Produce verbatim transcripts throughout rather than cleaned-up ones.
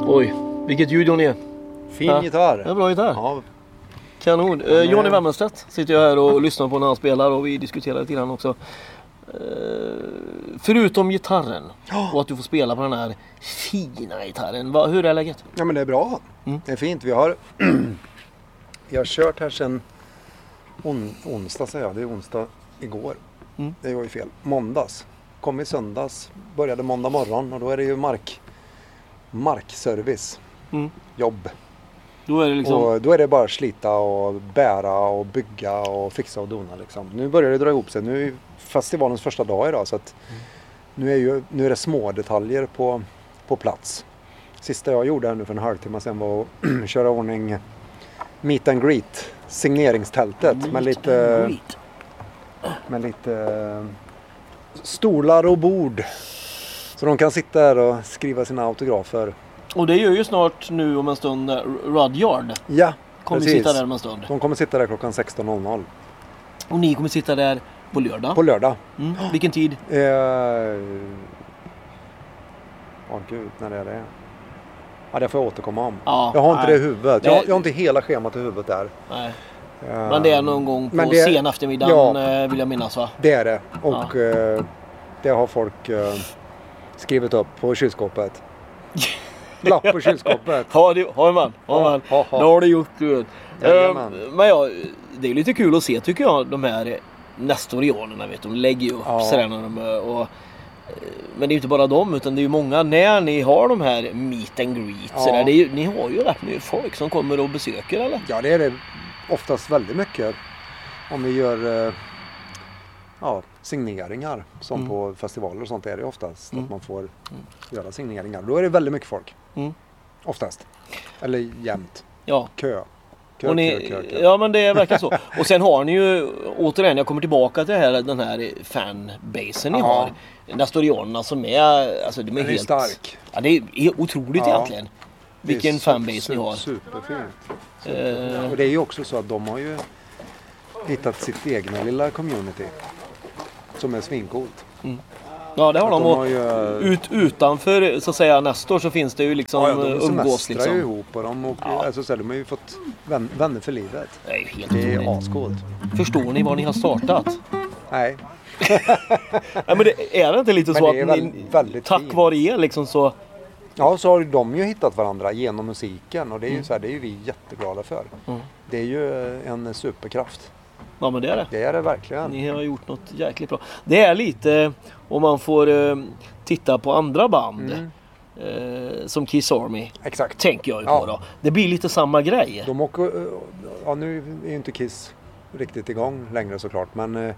Oj, vilket ljud Johnny är. Fin ja. gitarr. Ja, bra gitarr. Ja. Kanon. Eh, Johnny Wemmelstedt sitter jag här och lyssnar på när han spelar och vi diskuterar lite grann också. Eh, förutom gitarren och att du får spela på den här fina gitarren. Va, hur är läget? Ja, men det är bra. Mm. Det är fint. Vi har vi har kört här sedan on, onsdag säger jag. Det är onsdag igår. Mm. Det var ju fel. Måndags. Kom i söndags. Började måndag morgon och då är det ju mark markservice. Mm. Jobb. Då är det liksom... Och då är det bara slita och bära och bygga och fixa och dona liksom. Nu börjar det dra ihop sig. Nu är festivalens första dag idag så att mm. nu, är ju, nu är det små detaljer på, på plats. Sista jag gjorde här nu för en halvtimme sedan var att köra ordning meet and greet, signeringstältet meet med lite med lite stolar och bord. Så de kan sitta här och skriva sina autografer. Och det gör ju snart nu om en stund Rudyard. Ja, kommer precis. sitta där om en stund. De kommer sitta där klockan sexton noll noll. Och ni kommer sitta där på lördag? På lördag. Mm. Vilken tid? Ja, eh... oh, gud, när är det? Ja, det får jag återkomma om. Ja, jag har inte nej. det i huvudet. Jag har, jag har inte hela schemat i huvudet där. Nej. Uh, Men det är någon gång på det, sen eftermiddagen ja, vill jag minnas va? Det är det. Och ja. uh, det har folk uh, skrivit upp på kylskåpet. Lapp på kylskåpet. Ja, det har man. Har man. Ja, det har du gjort. Du. Uh, men ja, det är lite kul att se tycker jag. De här nestorianerna, vet de lägger ju upp ja. sådär när de och men det är ju inte bara dem utan det är ju många när ni har de här meet and greet ja. sådär, det är ju, ni har ju rätt mycket folk som kommer och besöker eller? Ja, det är det oftast väldigt mycket om vi gör ja, signeringar som mm. på festivaler och sånt är det oftast mm. att man får mm. göra signeringar. Då är det väldigt mycket folk. Mm. Oftast. Eller jämt. Ja. Kö. Kö, och ni, kö, kö, kö. Ja men det verkar så. Och sen har ni ju återigen, jag kommer tillbaka till det här, den här fanbasen ni ja. har. Nestorianerna som är, alltså de är, är helt stark. Ja, det är otroligt ja. egentligen. Vilken fanbase super, ni har. Superfint. Superfint. Uh, och det är ju också så att de har ju hittat sitt egna lilla community som är svincoolt. Mm. Ja, det har de. de har ju, ut, utanför så att säga Nestor så finns det ju liksom ja, de umgås liksom. ju ihop och de, och, ja. alltså, så här, de har ju fått vän, vänner för livet. Det är ju helt det är ascoolt. Förstår ni vad ni har startat? Nej. Nej men det är det inte lite men så att ni, väldigt tack fint. vare er liksom så... Ja, så har de ju hittat varandra genom musiken och det är ju mm. så här, det är ju vi jätteglada för. Mm. Det är ju en superkraft. Ja men det är det. Det är det verkligen. Ni har gjort något jäkligt bra. Det är lite, om man får uh, titta på andra band mm. uh, som Kiss Army. Exakt. Tänker jag ju ja. på då. Det blir lite samma grej. De åker, uh, ja nu är ju inte Kiss riktigt igång längre såklart men uh,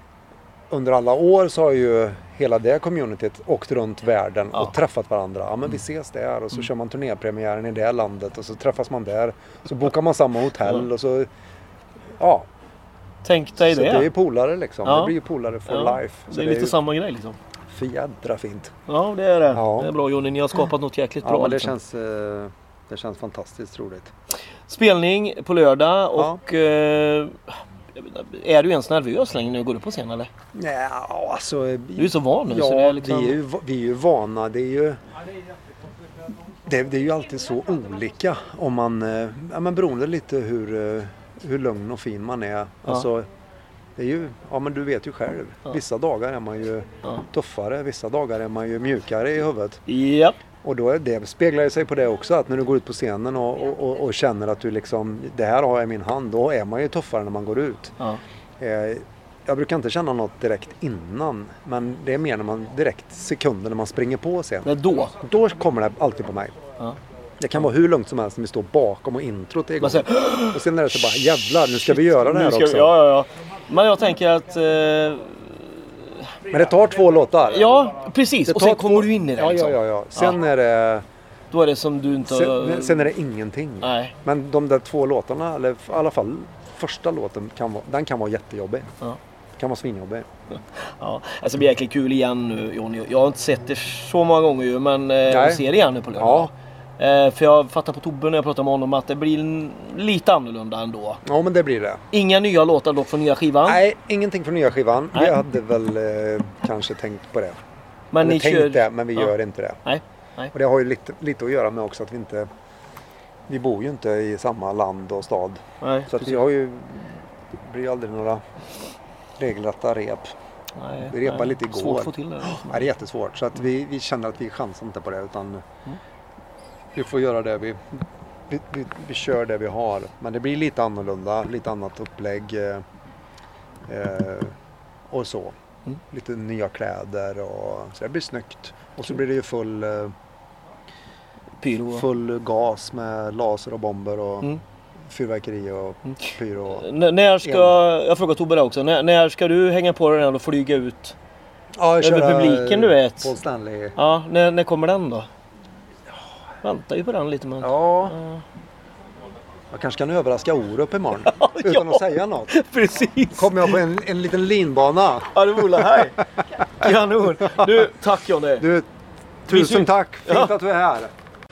under alla år så har ju hela det communityt åkt runt världen ja. och träffat varandra. Ja men mm. vi ses där och så mm. kör man turnépremiären i det landet och så träffas man där. Så bokar man samma hotell mm. och så ja. Tänk dig så det. det är ju polare liksom. Ja. Det blir ju polare for ja. life. Så det är lite det är samma grej liksom. För jädra fint. Ja det är det. Ja. Det är bra Johnny. Ni har skapat något jäkligt ja, bra. Men det, liksom. känns, det känns fantastiskt roligt. Spelning på lördag och... Ja. Eh, är du ens nervös längre när du går upp på scen eller? Nej, alltså... Du är så van nu. Ja, så det är liksom... vi, är ju, vi är ju vana. Det är ju... Det, det är ju alltid så olika om man... Ja, men beroende lite hur, hur lugn och fin man är. Ja. Alltså, det är ju... Ja, men du vet ju själv. Ja. Vissa dagar är man ju ja. tuffare. Vissa dagar är man ju mjukare i huvudet. Ja. Och då är det, speglar ju sig på det också. Att när du går ut på scenen och, och, och känner att du liksom... Det här har jag i min hand. Då är man ju tuffare när man går ut. Ja. Eh, jag brukar inte känna något direkt innan. Men det är mer när man direkt sekunder när man springer på scenen. Men då? Då kommer det alltid på mig. Ja. Det kan vara hur långt som helst när vi står bakom och introt är igång. Säger, och sen är det så bara, jävlar, nu ska vi göra det här ska, också. Ja, ja, ja. Men jag tänker att... Eh... Men det tar två låtar. Ja, precis. Och sen kommer två... du in i det. Ja, liksom. ja, ja, ja. Sen ja. är det... Då är det som du inte... Sen, sen är det ingenting. Nej. Men de där två låtarna, eller i alla fall första låten, kan vara, den kan vara jättejobbig. Ja. Kan vara svinjobbig. Ja, alltså det blir jäkligt kul igen nu Johnny. Jag har inte sett det så många gånger ju, men jag ser det igen nu på lördag. Ja. Eh, för jag fattar på Tobbe när jag pratar med honom att det blir lite annorlunda ändå. Ja, men det blir det. Inga nya låtar dock från nya skivan? Nej, ingenting från nya skivan. Nej. Vi hade väl eh, kanske tänkt på det. Men Eller ni tänkt kör... det, men vi ja. gör inte det. Nej. Nej. Och det har ju lite, lite att göra med också att vi inte... Vi bor ju inte i samma land och stad. Nej, så att vi har ju... Det blir ju aldrig några regelrätta rep. Nej, vi repar nej. lite igår. Svårt att få till det. Ja, det är jättesvårt. Så att vi, vi känner att vi chansar inte på det utan mm. vi får göra det vi, vi, vi, vi kör det vi har. Men det blir lite annorlunda, lite annat upplägg eh, eh, och så. Mm. Lite nya kläder och så det blir snyggt. Och så blir det ju full eh, pyro. Full gas med laser och bomber och mm. fyrverkeri och mm. pyro. Och N- när ska, jag frågar Tobbe där också, när, när ska du hänga på den och flyga ut ja, över publiken du vet? Paul Stanley. Ja, när, när kommer den då? Ja. Väntar ju på den lite men. Ja. ja. Jag kanske kan överraska Orup imorgon ja, utan ja. att säga något. Precis. Kommer jag på en, en liten linbana. Ja, det vore här. Kanon. Du, tack Jonny. Du, tusen tack. Fint ja. att du är här.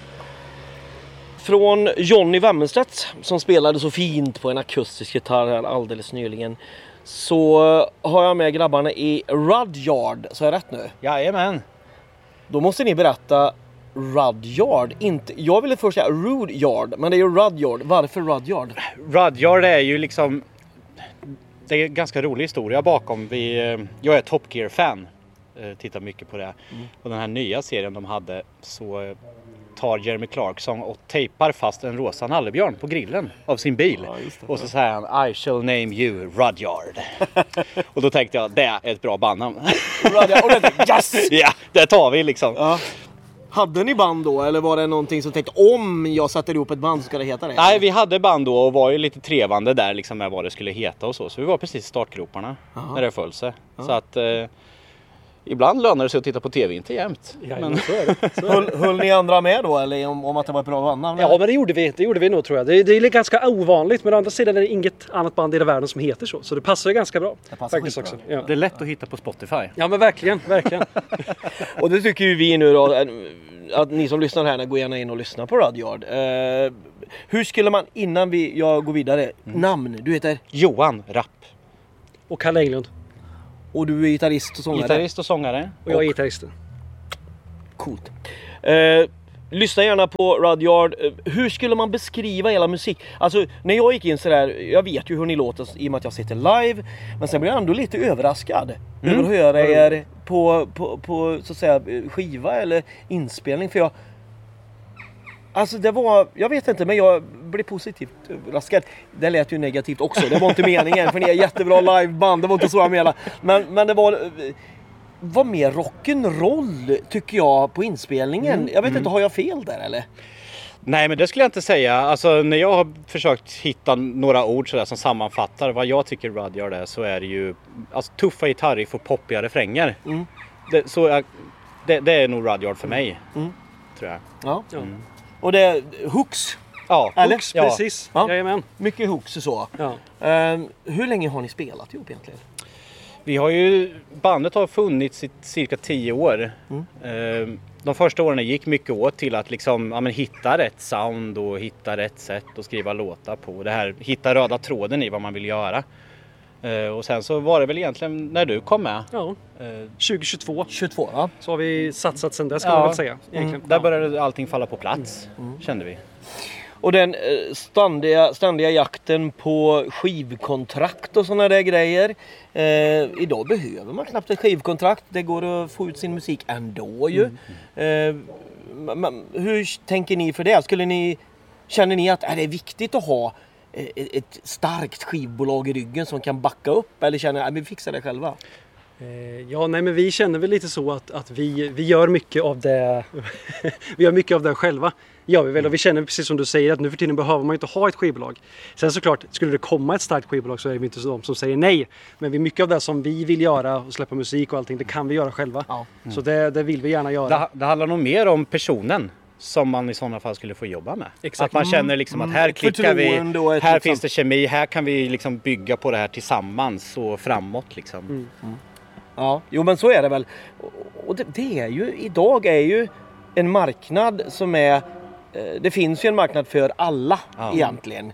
Från Johnny Wemmenstedt som spelade så fint på en akustisk gitarr här alldeles nyligen, så har jag med grabbarna i Rudyard. Så är jag rätt nu? Jajamän. Då måste ni berätta Rudyard. Inte, jag ville först säga Rudyard, men det är ju Rudyard. Varför Rudyard? Rudyard är ju liksom... Det är en ganska rolig historia bakom. Vi, jag är Top Gear-fan. Tittar mycket på det. Mm. Och den här nya serien de hade så... tar Jeremy Clarkson och tejpar fast en rosa nallebjörn på grillen av sin bil. Ja, och så säger han I shall name you Rudyard. Och då tänkte jag, det är ett bra bandnamn. Rudyard, och det tänkte, yes! Ja, det tar vi liksom. Ja. Hade ni band då? Eller var det någonting som tänkte, om jag sätter ihop ett band så ska det heta det? Nej, vi hade band då och var ju lite trevande där liksom med vad det skulle heta och så. Så vi var precis i startgroparna. Aha. När det föll sig. Aha. Så att... Eh, ibland lönar det sig att titta på tv, inte jämt. Ja, men så är det. Så är det. höll, höll ni andra med då? Eller om, om att det var ett bra band? Ja, men det gjorde vi. Det gjorde vi nog tror jag. Det, det är ganska ovanligt. Men å andra sidan är det inget annat band i världen som heter så. Så det passar ju ganska bra. Det passar faktiskt också. Ja. Det är lätt att hitta på Spotify. Ja, men verkligen. verkligen. Och det tycker ju vi nu då. Att ni som lyssnar här, går gärna in och lyssnar på Rudyard. Uh, hur skulle man, innan vi, jag går vidare, mm. namn? Du heter? Johan Rapp. Och Kalle Englund. Och du är gitarrist och sångare? Gitarrist och sångare. Och jag är gitarristen. Coolt. Eh, lyssna gärna på Rudyard. Hur skulle man beskriva hela musik? Alltså, när jag gick in så där, jag vet ju hur ni låter i och med att jag sitter live. Men sen blir jag ändå lite överraskad. Mm. Över att höra er på, på, på så att säga, skiva eller inspelning. För jag... Alltså det var, jag vet inte, men jag blev positivt överraskad. Det lät ju negativt också, det var inte meningen, för ni är jättebra liveband, det var inte så jag menade. Men, men det var, var mer rock'n'roll tycker jag på inspelningen. Mm. Jag vet inte, har jag fel där eller? Nej, men det skulle jag inte säga. Alltså när jag har försökt hitta några ord sådär som sammanfattar vad jag tycker Rudyard är, så är det ju alltså, tuffa gitarriff och poppiga refränger. Mm. Det, så jag, det, det är nog Rudyard för mig, mm. tror jag. Ja. Mm. Och det är hooks. Ja, eller? Hooks, precis. Ja. Jajamän. Mycket hooks och så. Ja. Uh, hur länge har ni spelat ihop egentligen? Vi har ju, bandet har funnits i cirka tio år. Mm. Uh, de första åren gick mycket åt till att liksom, ja, men hitta rätt sound och hitta rätt sätt att skriva låtar på. Det här, hitta röda tråden i vad man vill göra. Uh, och sen så var det väl egentligen när du kom med. Ja. Uh, tjugo tjugotvå. tjugotvå, ja. Så har vi satsat sen dess, kan ja. man väl säga. Mm. Där började allting falla på plats, mm. kände vi. Och den eh, ständiga, ständiga jakten på skivkontrakt och sådana där grejer. Eh, idag behöver man knappt ett skivkontrakt. Det går att få ut sin musik ändå ju. Mm. Eh, men, hur tänker ni för det? Skulle ni, känner ni att är det viktigt att ha ett starkt skivbolag i ryggen som kan backa upp, eller känner att vi fixar det själva? Ja, nej, men vi känner väl lite så att, att vi, vi gör mycket av det vi gör mycket av det själva. Ja, vi väl, och vi känner precis som du säger att nu för tiden behöver man inte ha ett skivbolag. Sen såklart, skulle det komma ett starkt skivbolag så är vi inte så de som säger nej. Men vi, mycket av det som vi vill göra och släppa musik och allting, det kan vi göra själva. Ja. Mm. Så det, det vill vi gärna göra. Det, det handlar nog mer om personen som man i sådana fall skulle få jobba med. Exakt. Att man känner liksom att här klickar vi, här finns det kemi, här kan vi liksom bygga på det här tillsammans och framåt liksom. Mm. Mm. Ja, jo men så är det väl. Och det, det är ju, idag är ju en marknad som är, det finns ju en marknad för alla ja. egentligen.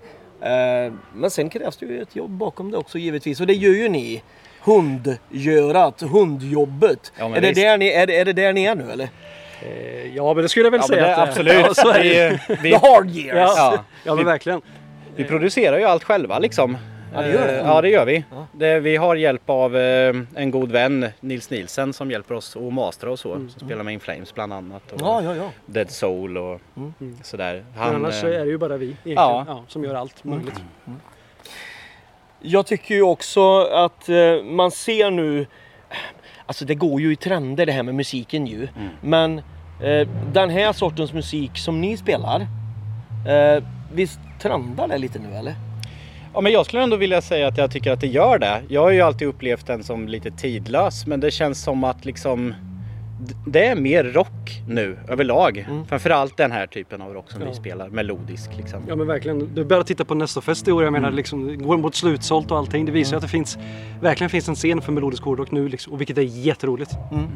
Men sen krävs det ju ett jobb bakom det också givetvis. Och det gör ju ni. Hundgörat, hundjobbet. Ja, är, det där ni, är, är det där ni är nu eller? Eh, ja, men det skulle jag väl Ja, säga. det, att, absolut. Ja, så är det. Vi, vi, The hard years. Ja, Ja. ja men verkligen. vi producerar ju allt själva liksom. Ja, det gör det. Eh, Ja, det gör vi. Ja. Det, vi har hjälp av eh, en god vän, Nils Nielsen, som hjälper oss att mastra och så. Som spelar med In Flames bland annat. Och Ja, ja, ja. Dead Soul och sådär. Men annars eh, är det ju bara vi egentligen, ja. ja, som gör allt möjligt. Jag tycker ju också att eh, man ser nu, alltså det går ju i trender det här med musiken ju. Mm. Men eh, den här sortens musik som ni spelar, eh, visst trendar det lite nu eller? Ja, men jag skulle ändå vilja säga att jag tycker att det gör det. Jag har ju alltid upplevt den som lite tidlös, men det känns som att liksom d- det är mer rock nu överlag. Mm. Framförallt den här typen av rock som Ja. vi spelar, melodisk liksom. Ja men verkligen, du börjar titta på nästa fest i år, jag menar liksom, det går mot slutsålt och allting. Det visar ju att det finns, verkligen finns en scen för melodisk hårdrock nu liksom, och vilket är jätteroligt.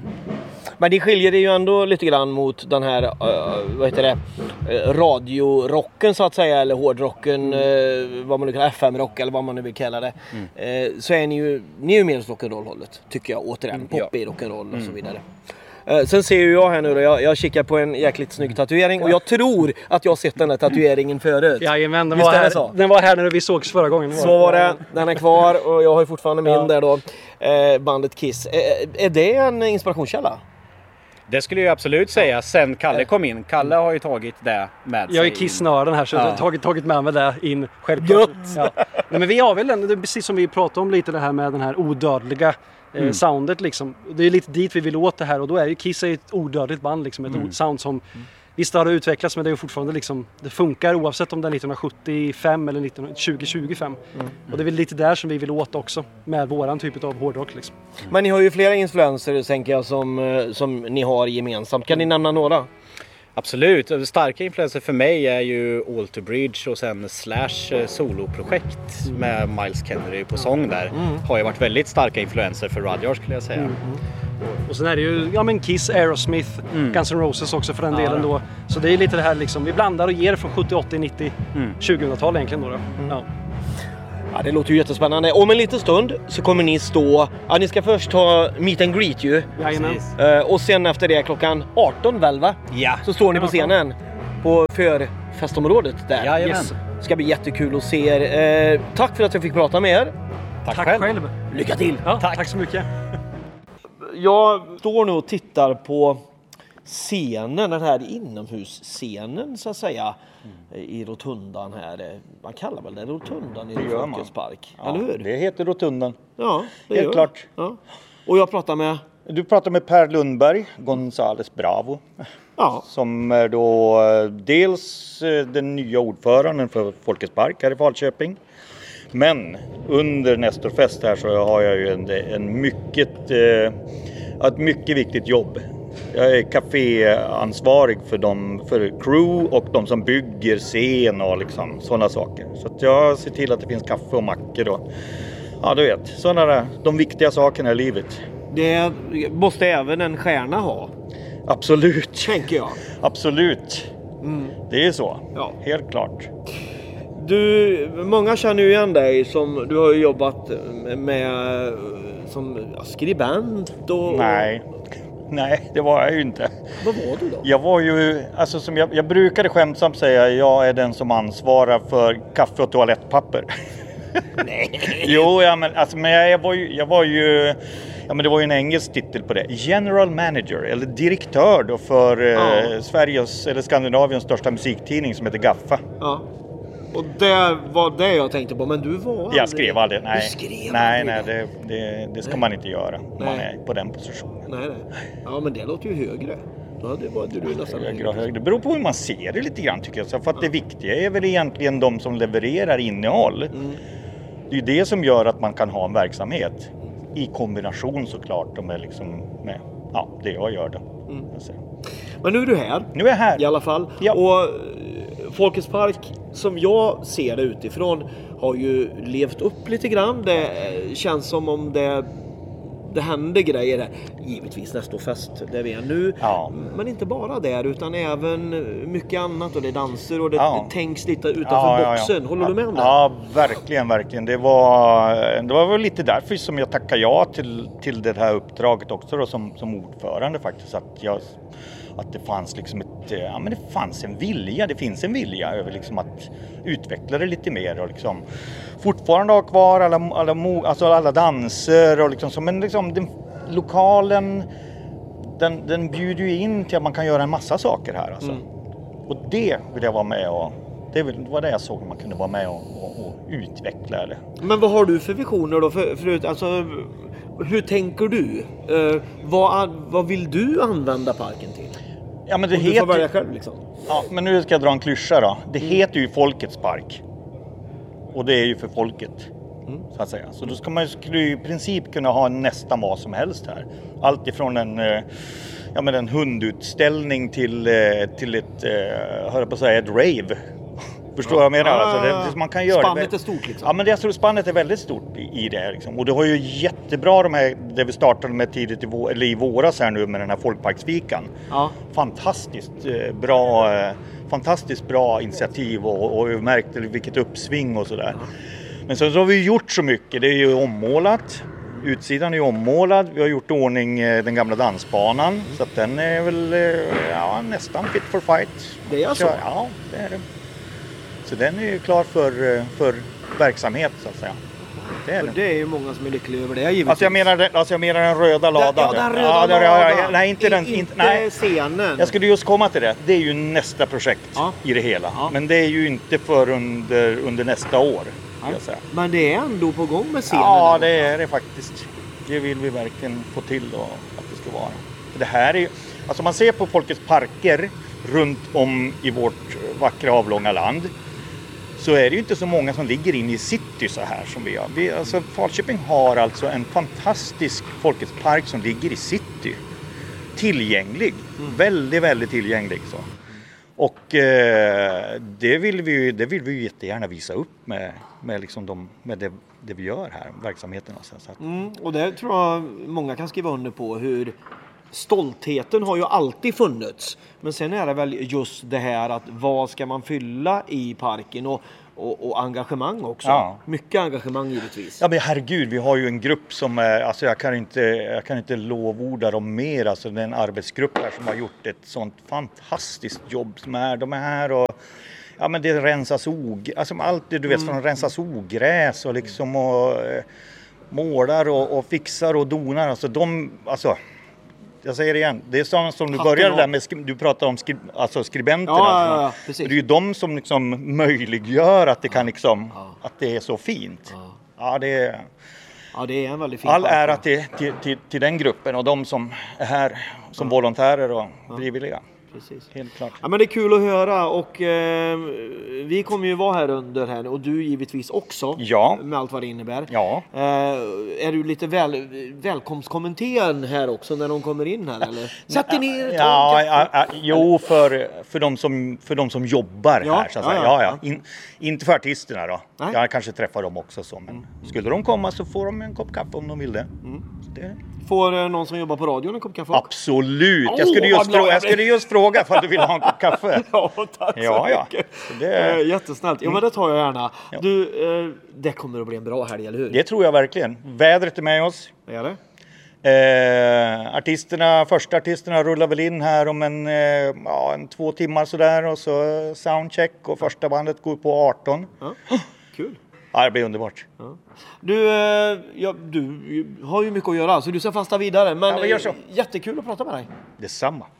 Men det skiljer det ju ändå lite grann mot den här, uh, vad heter det, uh, radiorocken så att säga, eller hårdrocken, uh, vad man nu kallar F M-rock eller vad man nu vill kalla det. Uh, så är ni ju, ni är ju mer åt rock'n'roll-hållet, tycker jag, återigen, pop i rock'n'roll och så vidare. Uh, sen ser ju jag här nu då, jag, jag kikar på en jäkligt snygg tatuering och jag tror att jag har sett den här tatueringen förut. Jajamän, den Visst var, är det här, så? den var här när vi sågs förra gången. Så var det, den är kvar och jag har ju fortfarande min Ja. där då, uh, bandet Kiss. Uh, är det en inspirationskälla? Det skulle jag absolut säga sen Kalle kom in. Kalle har ju tagit det med sig. Jag är kissnörden här så jag Ja. har tagit, tagit med mig det in självklart. Gött! Ja. Nej, men vi har väl en, det är precis som vi pratade om lite det här med den här odödliga eh, soundet liksom. Det är lite dit vi vill åt det här och då är ju Kiss är ett odödligt band liksom. Ett mm. sound som visst har det utvecklats men det är ju fortfarande liksom, det funkar oavsett om det är nittonhundrasjuttiofem eller tjugo tjugofem. Mm. Och det är väl lite där som vi vill åt också med våran typ av hårdrock liksom. Men ni har ju flera influenser tänker jag som, eh, som ni har gemensamt. Kan ni nämna några? Absolut. Starka influenser för mig är ju Alter Bridge och sen Slash eh, soloprojekt med Miles Kennedy på sång där. Har ju varit väldigt starka influenser för Rudyard skulle jag säga. Och sen är det ju ja, men Kiss, Aerosmith, Mm. Guns N' Roses också för den Ja, delen ja. då. Så det är lite det här liksom, vi blandar och ger från sjuttio, åttio, nittio, Mm. tjugohundratal egentligen då. då. Ja. Ja, det låter ju jättespännande. Om en liten stund så kommer ni stå... Ja, ni ska först ha meet and greet ju. Jajamän. Precis. Eh, och sen efter det klockan arton väl va? Ja. Så står ni på scenen. På förfestområdet där. Jajamän. Yes. Ska bli jättekul att se er. Eh, tack för att jag fick prata med er. Tack, Tack själv. själv. Lycka till! Ja, tack. tack så mycket. Jag står nu och tittar på scenen, den här inomhusscenen så att säga. I rotundan här. Man kallar väl det rotundan i Det gör man. Folkets park. Ja, Eller hur? Det heter Rotundan. Ja, det Helt gör det. klart. Ja. Och jag pratar med... Du pratar med Per Lundberg, Gonzales Bravo, Ja. som är då eh, dels eh, den nya ordföranden för Folkets park här i Falköping. Men under Nestorfest här så har jag ju en, en mycket, eh, ett mycket viktigt jobb. Jag är kaféansvarig för, dem, för crew och de som bygger scen och liksom, sådana saker. Så att jag ser till att det finns kaffe och mackor och ja, du vet, sådana där, de viktiga sakerna i livet. Det måste även en stjärna ha, Absolut, tänker jag. absolut. Det är så, Ja. helt klart. Du, många känner ju igen dig som du har ju jobbat med som ja, skribent och... Nej, nej, det var jag ju inte. Vad var du då? Jag var ju, alltså som jag, jag brukade skämtsamt säga, jag är den som ansvarar för kaffe och toalettpapper. Nej. Jo, ja, men, alltså, men jag, jag var ju, jag var ju, ja men det var ju en engelsk titel på det. General manager, eller direktör då för Ja. eh, Sveriges, eller Skandinaviens största musiktidning som heter Gaffa. Ja. Och det var det jag tänkte på, men du var aldrig... Jag skrev aldrig, nej. Du skrev nej, aldrig nej, det, det, det ska man inte göra om man Nej. är på den positionen. Nej, nej. Ja, men det låter ju högre. Då hade var du nästan Högre och högre. Det beror på hur man ser det lite grann tycker jag. Så för att det viktiga är väl egentligen de som levererar innehåll. Mm. Det är ju det som gör att man kan ha en verksamhet. I kombination såklart med, liksom, med ja, det jag gör då. Mm. Jag säger. Men nu är du här. Nu är jag här. I alla fall. Ja. Och eh, Folkets park, som jag ser det utifrån, har ju levt upp lite grann. Det eh, känns som om det, det händer grejer här. Givetvis Nestorfest, där vi är nu. Ja. Men inte bara där, utan även mycket annat. Och det är danser och det, Ja. det tänks lite utanför Ja, ja, ja. boxen. Håller ja, du med om det? Ja, verkligen, verkligen. Det var, det var väl lite därför som jag tackade ja till, till det här uppdraget också då, som, som ordförande faktiskt. Att jag att det fanns liksom ett, ja men det fanns en vilja, det finns en vilja över liksom att utveckla det lite mer och liksom fortfarande ha kvar alla, alla, alltså alla danser och liksom så, men liksom den, lokalen den, den bjuder ju in till att man kan göra en massa saker här alltså. Mm. Och det vill jag vara med och det var det jag såg att man kunde vara med och, och, och utveckla det. Men vad har du för visioner då? För, förut, alltså, hur tänker du? Uh, vad, vad vill du använda parken till? Ja, men det och heter... Du får välja själv liksom. Ja, men nu ska jag dra en klyscha då. Det mm. heter ju Folkets park. Och det är ju för folket. Mm. Så att säga. Så då ska man skulle ju i princip kunna ha nästan vad som helst här. Allt ifrån en... Ja, men en hundutställning till, till ett, hör jag på att säga, ett rave. Förstår ja. jag menar? Ah, alltså det, man kan göra spannet det. är stort liksom. Ja, men jag tror spannet är väldigt stort i, i det här liksom. Och det har ju jättebra de här, det vi startade med tidigt i, vår, eller i våras här nu med den här folkparksfikan. Ja. Fantastiskt bra, fantastiskt bra initiativ och, och vi märkte vilket uppsving och sådär. Ja. Men sen så har vi gjort så mycket, det är ju ommålat. Utsidan är ommålad, vi har gjort ordning den gamla dansbanan mm. så att den är väl ja, nästan fit for fight. Det är så? Ja, det är det. Så den är ju klar för, för verksamhet så att säga. Det är, det är ju många som är lyckliga över det givetvis. Alltså jag menar, alltså jag menar den röda ladan. Ja, den röda ja, ladan. Ja, ja, nej, inte I, den. Inte nej. scenen. Jag skulle just komma till det. Det är ju nästa projekt ja. i det hela. Ja. Men det är ju inte för under, under nästa år. Jag säga. Men det är ändå på gång med scenen. Ja, det är det faktiskt. Det vill vi verkligen få till då, att det ska vara. För det här är ju, alltså man ser på Folkets parker runt om i vårt vackra avlånga land. Så är det ju inte så många som ligger in i city så här som vi gör. Vi, alltså, Falköping har alltså en fantastisk Folkets park som ligger i city. Tillgänglig. Mm. Väldigt, väldigt tillgänglig. Så. Och eh, det, vill vi, det vill vi ju jättegärna visa upp med, med, liksom de, med det, det vi gör här, verksamheten. Så att... mm, och det tror jag många kan skriva under på hur stoltheten har ju alltid funnits. Men sen är det väl just det här att vad ska man fylla i parken och, och, och engagemang också. Ja. Mycket engagemang givetvis. Ja men herregud, vi har ju en grupp som är, alltså jag kan inte, jag kan inte lovorda dem mer. Alltså det är en arbetsgrupp här som har gjort ett sånt fantastiskt jobb som är, de är här och ja men det rensas og, alltså allt det du vet mm. från rensas ogräs och liksom och eh, målar och, och fixar och donar. Alltså de, alltså jag säger det igen, det är sånt som du började där med, du pratar om skri, alltså skribenterna. Ja, ja, ja, precis. Det är ju de som liksom möjliggör att det kan liksom, ja. att det är så fint. Ja, ja det är... Ja, det är en väldigt fin all ära till, till, till, till den gruppen och de som är här som ja. volontärer och ja. frivilliga. Precis. Helt klart. Ja, men det är kul att höra och eh, vi kommer ju vara här under här och du givetvis också. Ja. Med allt vad det innebär. Ja. Eh, är du lite väl, välkomstkommentaren här också när de kommer in här eller? Sätt dig ner. Ja, ja, ja, jo för, för, de som, för de som jobbar ja. här så att säga. Ja, ja. In, inte för artisterna då. Nej. Jag kanske träffar dem också så men mm. skulle de komma så får de en kopp kaffe om de vill det. Mm. det. Får någon som jobbar på radion en kopp kaffe? Absolut. Jag skulle just, oh, fråga, jag skulle just fråga för att du vill ha en kopp kaffe. Ja, tack så ja, ja. mycket. Det är... Jättesnällt. Jo, men det tar jag gärna. Ja. Du, eh, det kommer att bli en bra helg, eller hur? Det tror jag verkligen. Vädret är med oss. Det är det. Eh, artisterna, första artisterna rullar väl in här om en, eh, ja, en två timmar sådär. Och så soundcheck och första bandet går på arton. Ja. Kul. Ja, det blir underbart. Ja. Du, eh, ja, du har ju mycket att göra så du ska fasta vidare. Men ja, men gör så. Jättekul att prata med dig. Detsamma.